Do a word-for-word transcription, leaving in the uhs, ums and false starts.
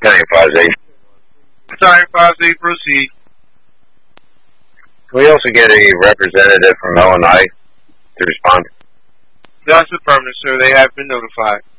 Battalion five eight. Battalion five eight, proceed. Can we also get a representative from L and I to respond? That's affirmative, sir. They have been notified.